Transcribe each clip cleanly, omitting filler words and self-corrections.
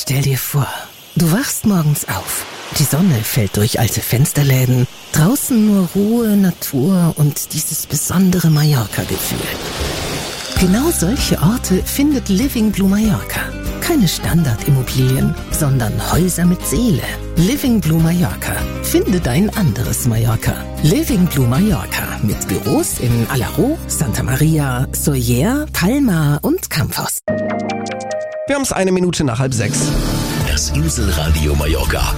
Stell dir vor, du wachst morgens auf. Die Sonne fällt durch alte Fensterläden. Draußen nur Ruhe, Natur und dieses besondere Mallorca-Gefühl. Genau solche Orte findet Living Blue Mallorca. Keine Standardimmobilien, sondern Häuser mit Seele. Living Blue Mallorca. Finde dein anderes Mallorca. Living Blue Mallorca mit Büros in Alaró, Santa Maria, Sóller, Palma und Campos. Wir haben es 1 Minute nach 5:30. Das Inselradio Mallorca.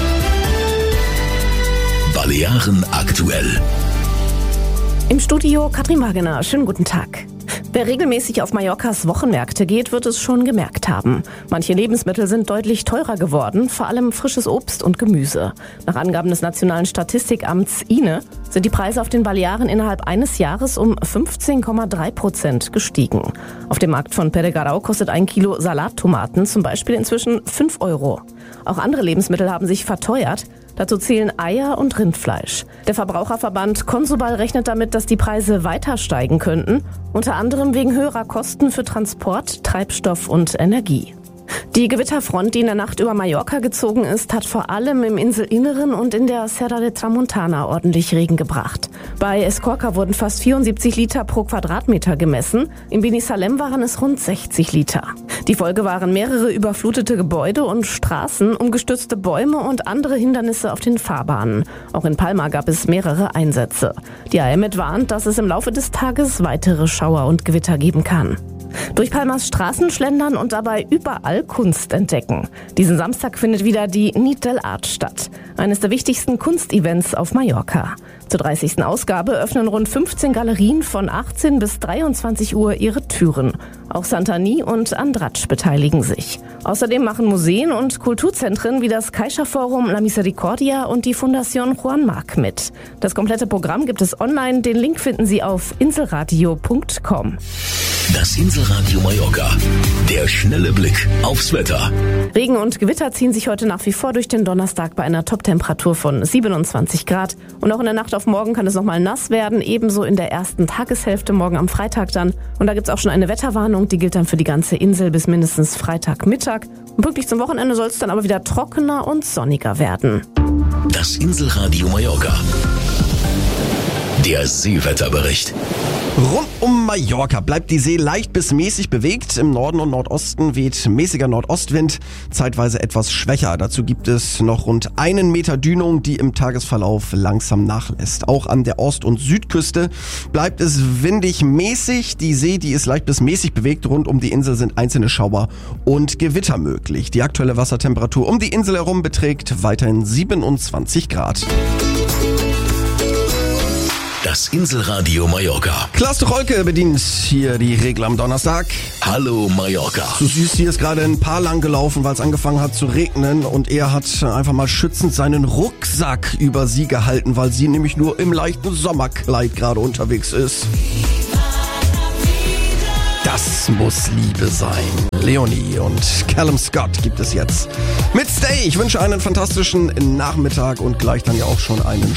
Balearen aktuell. Im Studio Katrin Wagener. Schönen guten Tag. Wer regelmäßig auf Mallorcas Wochenmärkte geht, wird es schon gemerkt haben. Manche Lebensmittel sind deutlich teurer geworden, vor allem frisches Obst und Gemüse. Nach Angaben des Nationalen Statistikamts INE sind die Preise auf den Balearen innerhalb eines Jahres um 15,3% gestiegen. Auf dem Markt von Peregarau kostet 1 Kilo Salattomaten zum Beispiel inzwischen 5 Euro. Auch andere Lebensmittel haben sich verteuert. Dazu zählen Eier und Rindfleisch. Der Verbraucherverband Consubal rechnet damit, dass die Preise weiter steigen könnten, unter anderem wegen höherer Kosten für Transport, Treibstoff und Energie. Die Gewitterfront, die in der Nacht über Mallorca gezogen ist, hat vor allem im Inselinneren und in der Serra de Tramontana ordentlich Regen gebracht. Bei Escorca wurden fast 74 Liter pro Quadratmeter gemessen, in Binissalem waren es rund 60 Liter. Die Folge waren mehrere überflutete Gebäude und Straßen, umgestürzte Bäume und andere Hindernisse auf den Fahrbahnen. Auch in Palma gab es mehrere Einsätze. Die AEMET warnt, dass es im Laufe des Tages weitere Schauer und Gewitter geben kann. Durch Palmas Straßen schlendern und dabei überall Kunst entdecken. Diesen Samstag findet wieder die Nit del Art statt, eines der wichtigsten Kunstevents auf Mallorca. Zur 30. Ausgabe öffnen rund 15 Galerien von 18 bis 23 Uhr ihre Türen. Auch Santani und Andratx beteiligen sich. Außerdem machen Museen und Kulturzentren wie das Caixa Forum La Misericordia und die Fundación Juan Marc mit. Das komplette Programm gibt es online. Den Link finden Sie auf inselradio.com. Das Inselradio Mallorca. Der schnelle Blick aufs Wetter. Regen und Gewitter ziehen sich heute nach wie vor durch den Donnerstag bei einer Toptemperatur von 27 Grad. Und auch in der Nacht auf morgen kann es nochmal nass werden, ebenso in der ersten Tageshälfte morgen am Freitag dann. Und da gibt's auch schon eine Wetterwarnung, die gilt dann für die ganze Insel bis mindestens Freitagmittag. Und pünktlich zum Wochenende soll es dann aber wieder trockener und sonniger werden. Das Inselradio Mallorca. Der Seewetterbericht. Rund um Mallorca bleibt die See leicht bis mäßig bewegt. Im Norden und Nordosten weht mäßiger Nordostwind, zeitweise etwas schwächer. Dazu gibt es noch rund 1 Meter Dünung, die im Tagesverlauf langsam nachlässt. Auch an der Ost- und Südküste bleibt es windig mäßig. Die See, die ist leicht bis mäßig bewegt. Rund um die Insel sind einzelne Schauer und Gewitter möglich. Die aktuelle Wassertemperatur um die Insel herum beträgt weiterhin 27 Grad. Das Inselradio Mallorca. Klaas Tucholke bedient hier die Regel am Donnerstag. Hallo Mallorca. So süß, hier ist gerade ein Paar lang gelaufen, weil es angefangen hat zu regnen und er hat einfach mal schützend seinen Rucksack über sie gehalten, weil sie nämlich nur im leichten Sommerkleid gerade unterwegs ist. Das muss Liebe sein. Leonie und Callum Scott gibt es jetzt mit Stay. Ich wünsche einen fantastischen Nachmittag und gleich dann ja auch schon einen